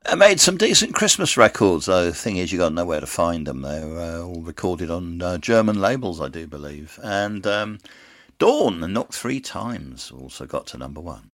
I made some decent Christmas records, though. The thing is, you got nowhere to find them. They're all recorded on German labels, I do believe. And Dawn, knocked three times, also got to number one.